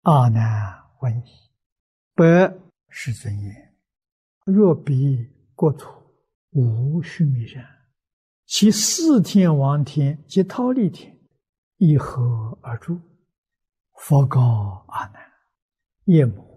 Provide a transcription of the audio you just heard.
阿难问矣：百世尊言，若彼国土无须弥山，其四天王天及忉利天以何而住？佛告阿难：夜摩